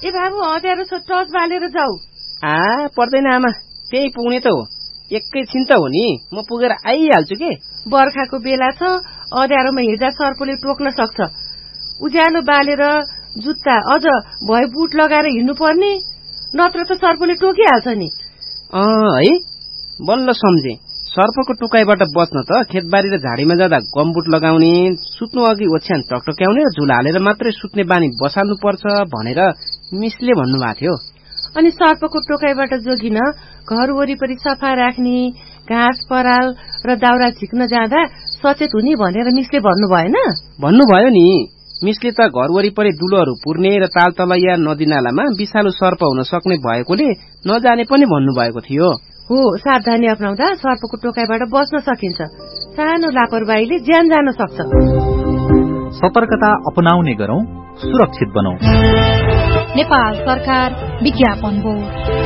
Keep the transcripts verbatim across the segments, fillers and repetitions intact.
ए बाबु अँध्यारो छ, टर्च बालेर जाऊ। आ पर्दैन आमा, त्यही पुग्ने त हो, एकैछिन त हो नि, म पुगेर आइहाल्छु के। बर्खाको बेला छ, अँध्यारोमा हिँड्दा सर्पले टोक्न सक्छ। उज्यालो बालेर जुत्ता अझ भए बुट लगाएर हिँड्नु पर्ने, नत्र त सर्पले टोकिहाल्छ नि। अँ है, बल्ल सम्झे। सर्पको टुकाइबाट बच्न त खेतबारी र झाडीमा जाँदा गमबुट लगाउने, सुत्नु अघि ओछ्यान टकटक्याउने र झुला हालेर मात्रै सुत्ने बानी बसाल्नु पर्छ भनेर मिसले भन्नुभएको थियो। अनि सर्पको टोकाइबाट जोगिन घर वरिपरि सफा राख्ने, घाँस पराल र दाउरा झिक्न जाँदा सचेत हुने भनेर मिसले भन्नु भएन? भन्नुभयो नि। मिसले त घर वरिपरि दुलोहरू पुर्ने र तालतलैया नदीनालामा विषालु सर्प हुन सक्ने भएकोले नजाने पनि भन्नुभएको थियो। हो, सावधानी अपनाउँदा सर्पको टोकाइबाट बच्न सकिन्छ। सानो लापरवाहीले ज्यान जान सक्छ। सतर्कता अपनाउने गरौं, सुरक्षित बनौं। नेपाल सरकार विज्ञापन बोर्ड।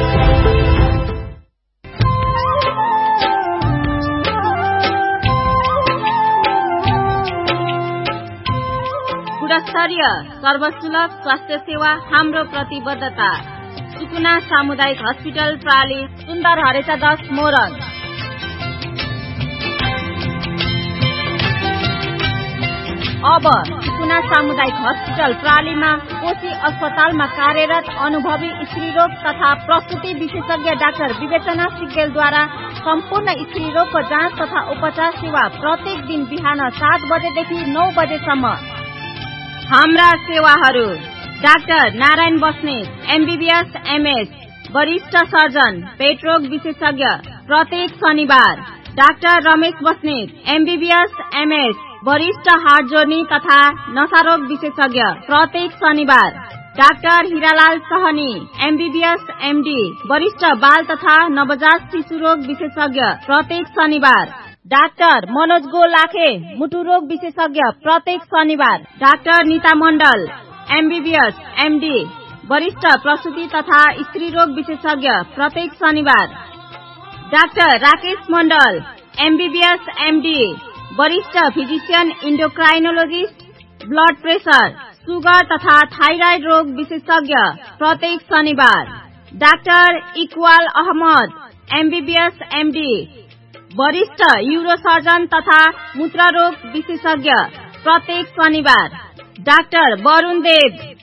गुणस्तरीय सर्वसुलभ स्वास्थ्य सेवा हाम्रो प्रतिबद्धता। सुकुना सामुदायिक हस्पिटल प्राली, सुन्दर हरेचा दस मोरङ। अब सुकुना सामुदायिक हस्पिटल प्रालीमा कोशी अस्पतालमा कार्यरत अनुभवी स्त्रीरोग तथा प्रसुति विशेषज्ञ डाक्टर विवेचना सिग्देलद्वारा सम्पूर्ण स्त्रीरोगको जाँच तथा उपचार सेवा प्रत्येक दिन बिहान सात बजेदेखि नौ बजेसम्म। हाम्रा सेवाहरू: doctor Narayan Basnet, MBBS MS, वरिष्ठ सर्जन, पेटरोग विशेषज्ञ, प्रत्येक शनिबार। Doctor Ramesh Basnet, MBBS MS, वरिष्ठ हार्ट जोर्नी तथा नशारोग विशेषज्ञ, प्रत्येक शनिबार। Doctor Hiralal Sahni, MBBS MD, वरिष्ठ बाल तथा नवजात शिशु रोग विशेषज्ञ, प्रत्येक शनिबार। डाक्टर मनोज गोलाखे, मुटु रोग विशेषज्ञ, प्रत्येक शनिबार। डाक्टर नीता मण्डल, एमबीबीएस एमडी, वरिष्ठ प्रसूति तथा स्त्री रोग विशेषज्ञ, प्रत्येक शनिबार। डाक्टर राकेश मण्डल, एमबीबीएस एमडी, वरिष्ठ फिजिशियन इन्डोक्राइनोलोजिस्ट, ब्लड प्रेशर, सुगर तथा थाइराइड रोग विशेषज्ञ, प्रत्येक शनिबार। Doctor Iqbal Ahmad, MBBS MD, वरिष्ठ यूरोसर्जन तथा मूत्ररोग विशेषज्ञ, प्रत्येक शनिबार। डाक्टर वरुण देव,